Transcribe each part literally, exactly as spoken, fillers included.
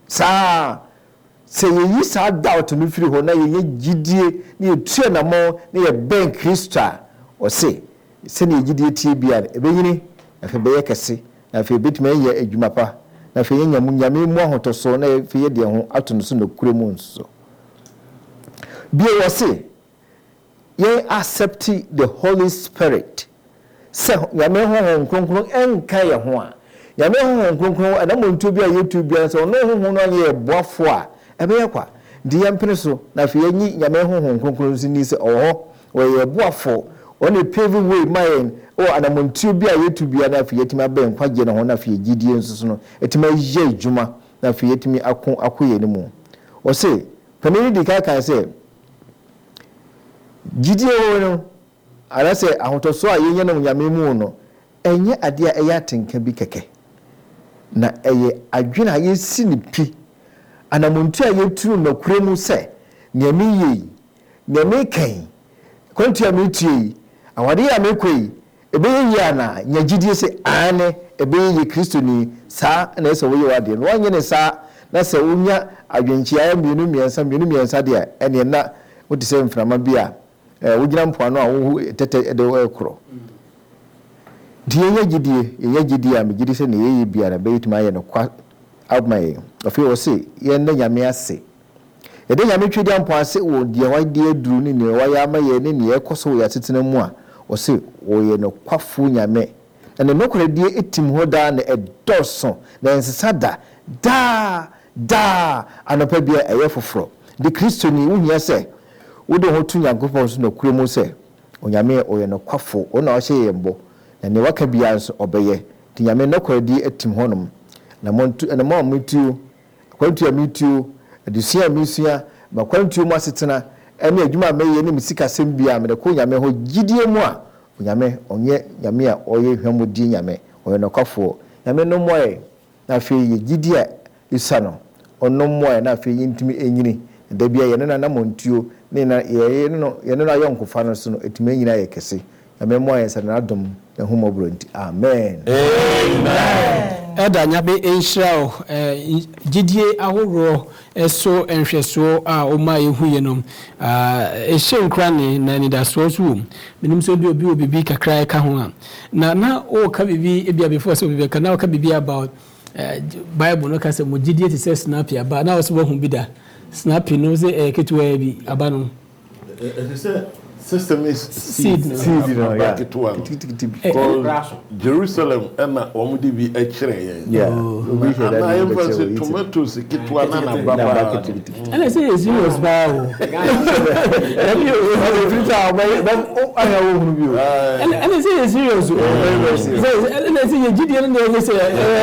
sa se yi sa doubt no firi ho na ye gidie na ye tue na mo na ye ben Kristo o se se na ye gidie tie bia e be yini afi be ye kese na afi betime ye adwuma pa na afi nya mu nyame mu ahotoso na afi ye de ho ato no so na kure mu nso bia wo se ye accept the Holy Spirit se nyame ho kronkron enka ye ho a nyame ho kronkron adamo ntu bia YouTube bia se ono ho ho no ye boafo a ebe ye kwa di yempene so na afi ye nyi nyame ho kronkron si ni se oho wo ye boafo one pave way mine o anamontu bia YouTube bia na afi yetima ben kwaje na ho na afi gidie nsusu no etima ye adwuma na afi yetimi akon akoye ni mu o se panini di ka kan se gidie wo no ara se ahotoso a yenye na nyame mu no enye ade a eya atenka bi keke na eye adwena a yesi ni pi anamontu a yeturu na kure mu se nyame ye nyame kan kwantu a metie awade ya mekoi ebe ye ana nya gidie se ane ebe ye Kristo ni sa na se wo ye wade no wanye ne sa na se unya adwenchi aya mienu miensa mienu miensa de ene na wodi se mframa bia eh wogina mpoano a wo tete de wo ekro die ye gidie ye gidie am gidie se ne ye bia na beyitima ye no kwa abmaye ofi wo se ye na nyame ase ye de nyame twedi ampo ase wo de wade aduru ni ne wa ya ma ye ne ne ekoso wo ya tetena mu a wo se wo ye no kwafu nyame na ne nokore die etim hoda na edoso na ensesada da da anopa bia eye foforo de Kristo ni wuhia se wo de ho tu Nyankopɔn so na kure mu se onyame oye no kwafo wo na o hye yembo na ne waka bia nso obeye ti nyame nokore die etim honom na montu na mo mutu kwantu ya mutu adusia misia ba kwantu mu asetena ene adwuma meye ne misika sem bia me de ko nyame ho gidie mu a nyame onye nyame a oye hwamudi nyame oye no kwafo nyame no moye na fe ye gidie isano onno moye na fe yintimi enyini da bia ye na na montuo ne na ye no ye no ayonkofa no so no etime nyina ye kese nyame moye sa na adom na humobronti amen amen eda nyabe enhyirao eh gidie ahoro eso enhweso a o ma yehu ye no ah ehye nkra ne na ni da so so minim so bi obi obi kakra ka ho a na na o ka bibi e bia before so bibi ka na o ka bibi about eh Bible no ka se mo gidie ti se snap ya ba na o so bo hu bi da snap no se eh ketwa bi aba no it is system is seed seed, seed, seed no yeah because Jerusalem and omudi bi e kire yen yeah we hear that I emphasize tomatoes kitwa na na baba and I say it's serious ba o and you every time but I have one view and and I say it's serious very very serious and I say you gidie no dey say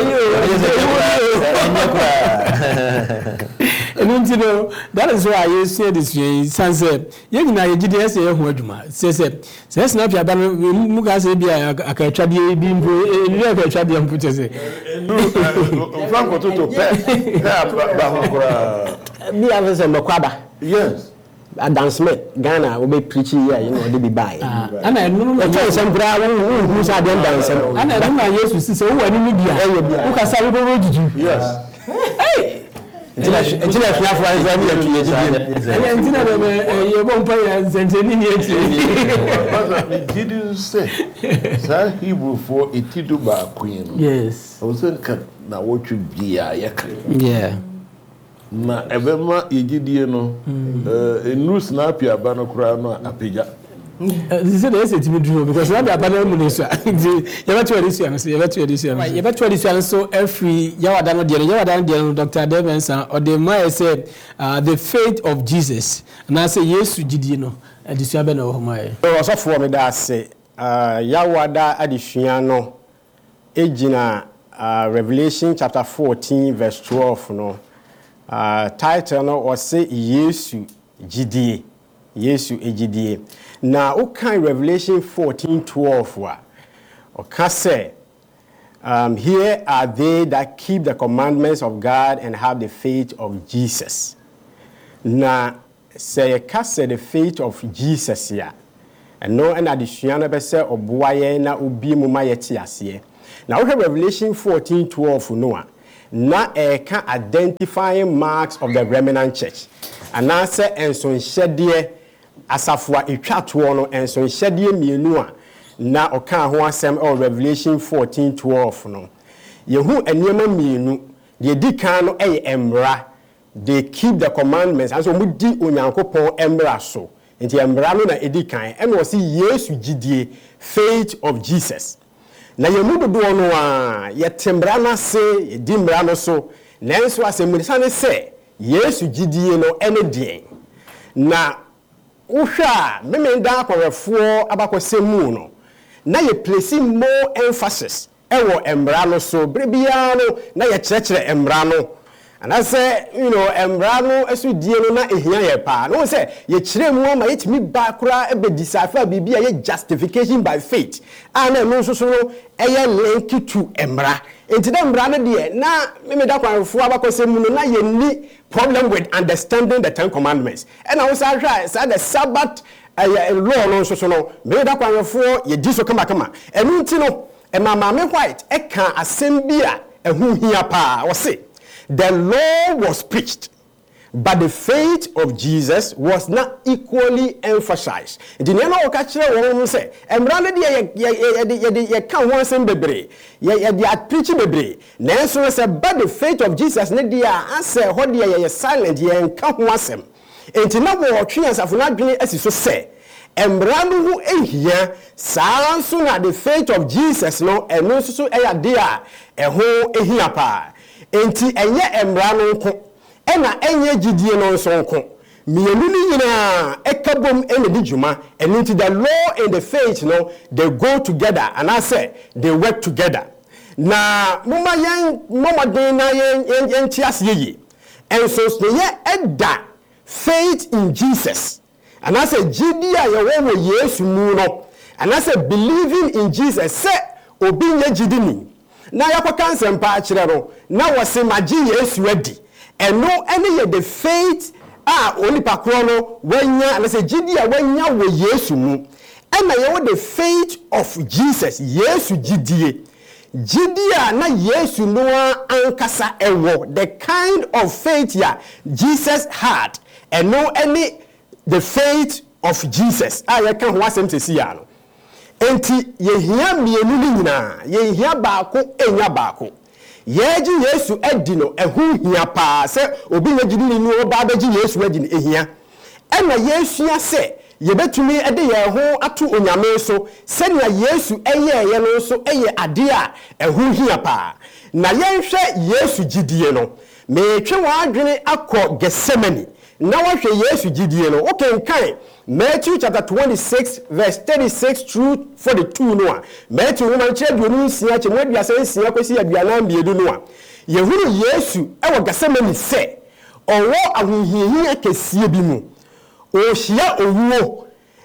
and you know that is why I say this sense you na you gidie say you ho adwuma say say say snap ya ba mu ga say bia akatwa bia bi mpo e akatwa bia mpo say Franco Toto pe ba ho kora bia say makwaba yes advancement Ghana we be preach here you know they be buy ana no no e say mbra wo hu sa dem dance ana no na Jesus say wo wani ni bia wo ka sa wo bo juju yes hey Entina entina fiafo an zabi ya tuye gidie. Anya entina be ye bo mpa ya senteni ni eti. But didn't say say Hebrew for itidu ba queen. Yes. I was saying na what you be ya yaka. Yeah. Na ebema yegidie no eh enu snap ya ba no kura no apija. This is the estimate drum because na be abana mu ne so. You better to this one so you better to this one. You better to this one so every yawada no de yawada no de Doctor Devensa or the man said uh, the faith of Jesus and I say Yesu gidie no adisua be na ho mai. So so for me da say uh yawada adisua no ejina uh, Revelation chapter fourteen verse twelve no uh title no was say Yesu gidie Yesu ejidie na ukan Revelation fourteen twelve wa oka say um here are they that keep the commandments of God and have the faith of Jesus na say ka say the faith of Jesus ya and no and addition na be say oboaye na obi mu ma yeti ase na we Revelation fourteen twelve no a na eka identifying marks of the remnant church. And I say enso nhede asafo etwa to no enso nhede mienu a na oka ho asem o Revelation fourteen twelve no. Yehu enema mienu de di kan no eye emra. They keep the commandments and so mu di onyankopon emra so. Enti emra no na edi kan and wo se Yesu gidie, faith of Jesus. Na yemu dodo no a yetembra na se di mra no so nanso asemurisa ne se Yesu gidie no ene den. Na uhwa memenda akorefo abakosemu no na ye placing more emphasis ewo emra no so brebia no na ye kyerɛkyerɛ emra no. And I say, you know, embrano esu die no na ehia ye pa. No say ye kire mu ma yetimi ba kura e be decipher bibia ye justification by faith. And no so so no eye link to embra. Enti na embra no de na me me da kwanfo abakose mu no na ye ni problem with understanding the Ten Commandments. And I was say say the Sabbath uh, law no so so no me da kwanfo ye di so kama kama. Enu nti no e mama me white e kan asem bia ehu hia pa. O say the law was preached, but the faith of Jesus was not equally emphasized. The name of Kachira won't say, and rather ye can't want some bebre, ye are preaching bebre. Nancy said, but the faith of Jesus, Nedia answer, what ye silent, ye and can't want them. And to know what trees have not been as you so say. And brand who in here, silence soon at the faith of Jesus, no, and no so a dear, a whole a here pa. Enti enye embra no nko ena enye gidie no nso nko mienu ni nyina ekabom ene di djuma enti the law and the faith no they go together and I say they work together na muma yen momaden na yen yen tiase yi enso ye eda faith in Jesus and I say gidie a ye wo Yesu mu no and I say believing in Jesus say obi nye gidini na yakoka nsempa akire no na wose magi Yesu adi eno ene ye the faith a onipa kro no wanya and say gidi a wanya wo Yesu mu ena ye wo the faith of Jesus Yesu gidie gidi a na Yesu no ankasa ewo the kind of faith ya Jesus had eno ene the faith of Jesus a ye kan ho asem tesi ya no enti yehia mienu ni nyina yehia baako enya baako yeji Yesu edi no ehu hia pa se obi nyagidi ni no ba beji Yesu edi ni ehia ena Yesu ase yebetumi ede ye ho ato onyame so se na Yesu eye ye no so eye ade a ehu hia pa na yenhwe Yesu gidie no metwe wadwene akọ Getsemani na wahwe Yesu gidie no okay kan Matthew chapter twenty-six verse thirty-six through forty-two no Matthew woman che duonu nsia che mo aduasa nsia kwesi aduana mbiedu no yehuru Yesu ewo Getsemani se owo ahunhihi akesie bi mu o hia owuo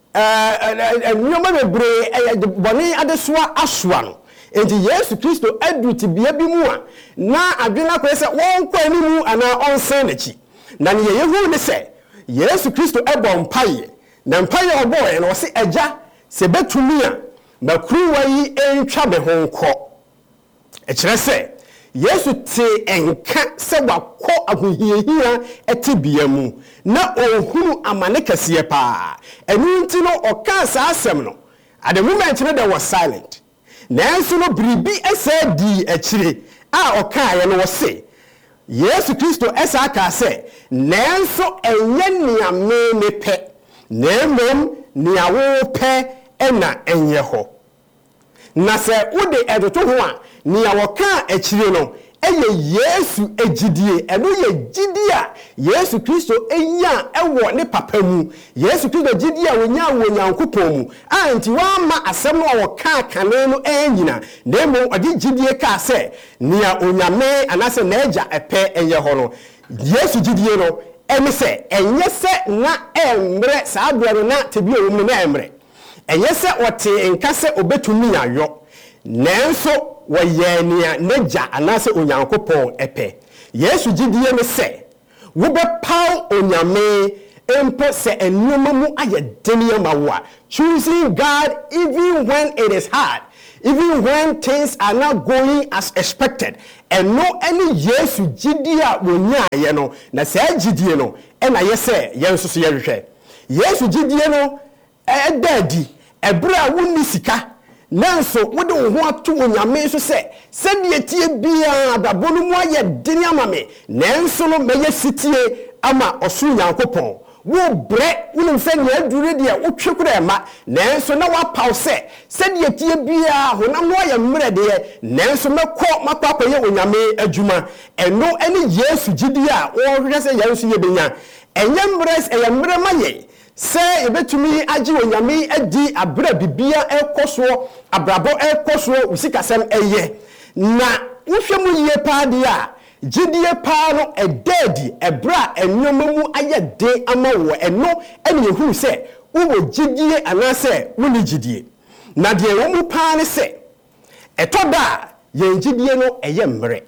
eh nyoma bebre boni adesoa asoa no enti Yesu Kristo adruti bia bi mu a na adwena kwese won kwa animu ana onsen nachi na ne yehuru ne se Yesu Kristo ebo mpaye na mpaye oboe na wose agya se betumi a makruwa yi entwa be ho nkọ e kire se Yesu te enka se wakọ ahohiehia etibia mu na ohunu amane kase pa enu nti no oka sa asem no at the moment no there was silent nanso no bribi ese di akire a oka ye no wose Yesu Kristo esa aka se nanso enye niame ne pe nemom niawo pe ena enye ho na se wode edoto ho a niawo ka akire no eye Yesu egidie eno ye gidia Yesu Kristo enya ewo ne papa mu Yesu Kristo gidia wonya wonyankopon mu anti wa ma asem no wo ka kane no enyina nemo odi gidie ka se nia onyame anase na eja epe enye ho no Yesu gidie no emi se enye se na emre sa adoro na tebi owum na emre enye se wote nkase obetumi ayo nanso wayenia neja anase onyankopon epe Yesu gidie ne se wo be pau onyame empo se enuma mu aye denia mawa choosing God even when it is hard even when things are not going as expected. And no any yes jidia wonya ye no na sa jidie no e na ye se ye nso so ye hwehwe yes jidie no e dadi ebra wonni sika nanso wode wo ho ato onyame so se se de tie bia adabonu mu aye deni ama me nanso no meye sitie ama osu nyankopon wo bre wonu fe ne adure de wo twe kura ma nanso na wa pause se de tie bia honam no aye mre de nanso mekọ mapapa ye onyame adwuma eno ene Yesu gidi a wo hwese se Yesu ye benya enye mres eye mre ma ye se ebetumi agi onyame adi abra bibia ekoso abrabo ekoso usikasem eye na wohwemu ye pa de a gidie pa no ededi ebra enyomamu aye de ama wo eno ene yehu se wo gidie anase woni gidie na de wo mu pa ne se etoda ye gidie no eye mre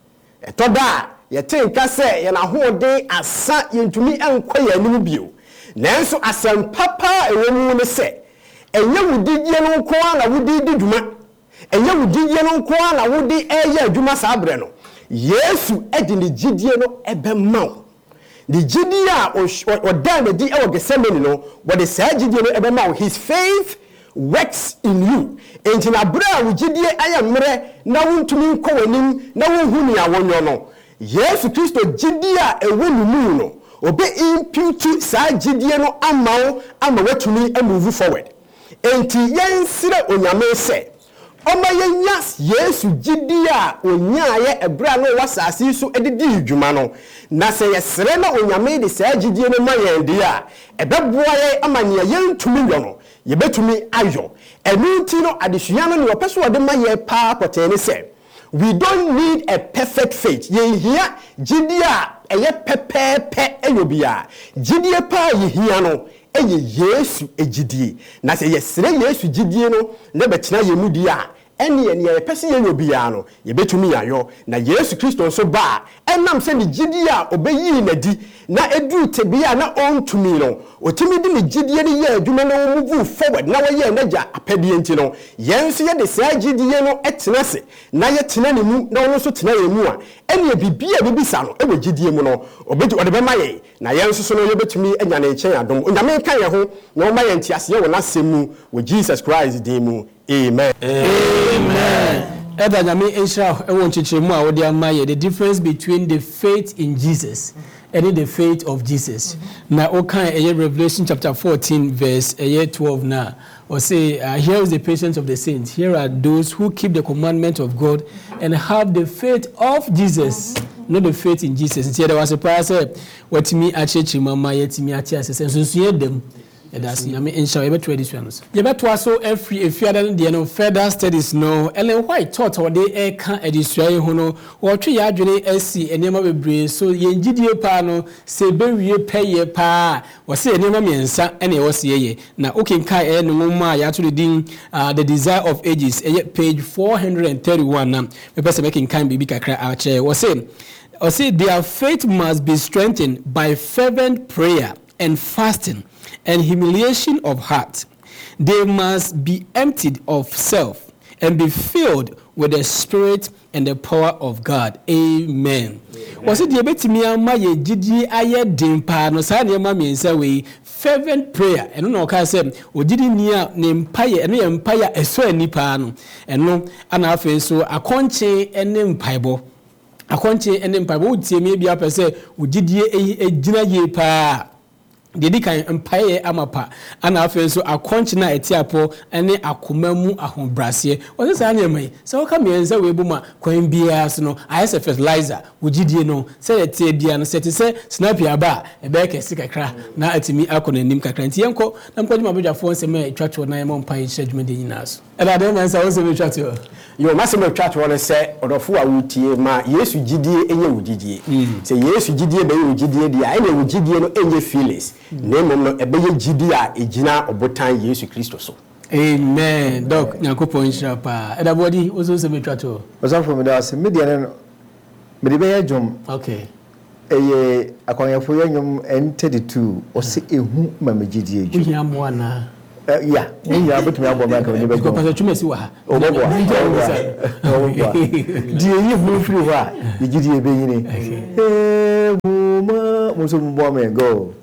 etoda ye tenka se ye na hoode asa yentumi enko ya nimu bio nanso asem papa ewo mu ne se enye wudidie no nko na wudi diduma enye wudidie no nko na wudi eye adwuma sabre no Yesu edi ni gidie no ebema the gidie a odan na di e wogesemeni no what the say gidie no ebema his faith works in you enti na bra wo gidie aya mre na wontumi nko wanim na wonhu ni awonyo no Yesu Kristo gidie a ewo numu no obe impute sa gidie no amawo ama watumi move forward enti yensire onyame se Oma yenya Yesu gidie a onyaye ebra no wasase so edidi dwuma no na se yesere na onyame de sa gidie no mayende a ebeboa ye amane yentumi yo no yebetumi ayo enuti no adesua no ne opeso de maye pa potene se we don't need a perfect faith ye hia gidie a eye pepepe eyobia gidie pa ye hia no eye Yesu egidie na se yesere Yesu gidie no ne betina yemudi a ene ene ye pese ye obia no ye betumi ayo na Yesu Kristo nso ba enam se ni gidie a obeyi na di na edu tebia na ontumi no otimi di ni gidie ni ye adwuma na move forward na waye naja apedie nti no yenso ye de sa gidie no etena se na ye tena ne mu na ono so tena ye mu a ene bibia bibisa no ewe gidie mu no obedi ode be maye na yenso so no ye betumi anya na nchen adom onyame kan ye ho na o maye ntiase ye wona semu wo Jesus Christ dey mu amen amen. Eda nyame Israel ewo nchichiremu a wodi amaye the difference between the faith in Jesus and the faith of Jesus. Na okan eye Revelation chapter fourteen verse twelve na or say uh, here is the patience of the saints. Here are those who keep the commandment of God and have the faith of Jesus, not the faith in Jesus. There was a prayer say what me achechi mama yetimi ati asese nsunsuye dem. That's I mean, inshallah, you better this one. You better also every if you are the no further studies no. Ellen White taught or they air can edisway hono or three yardre S C and Yama be so yen Gidio pano say be pay ye pa or say Nema Miensa and it was ye. Now, okay, Kai and Muma Yatu the uh the desire of ages, page four hundred thirty-one. Now, the person making kind be big cry out chair was saying, or say their faith must be strengthened by fervent prayer and fasting and humiliation of heart. They must be emptied of self and be filled with the Spirit and the power of God. Amen. Was it the betimi ama ye gidi aye dimpa no sa ne ma me nsa we fervent prayer eno no ka say ogidi ni a ne mpaye eno ye mpaye eso anipa no eno ana afa so akonche ene mpaibo akonche ene mpaibo utie me bia pese ogidi egina ye pa Didi kan empaye amapa ana afen so akonche na etiapo ene akomamu ahombrase o se anya mai se o ka mienza we buma kwan bia so no ayese fertilizer wogidie no se etie bia no se te se snap ya ba e be kesi kakra na atimi akona nim kakra nti yenko na mkwaji mabodwafo nse me twatwo na yema mpaye hwedwuma de nyinaso e da de mensa wo se me twatwo yo masema twatwo ne se odofo a wutie ma Yesu gidie enye wogidie se Yesu gidie be wogidie dia ene wogidie no enye feelings Name no ebeye gidi a egina obotan Yesu Kristo so. Amen. Doc Nyankopon nhyira pa. Edabodi ozo se metwato. Ozo from the as media no. Me de be jom. Okay. Eye akwanyafo yanyom N thirty-two o se ehu ma megidie eju. Uhia mo ana. ya ni ya betumi abɔ me aka ni bɛ ko pasa twumasi wa o bɔ bɔ di yi hu firi hɔ a yigidi ebe yini eh mo ma mo so mo bɔ me go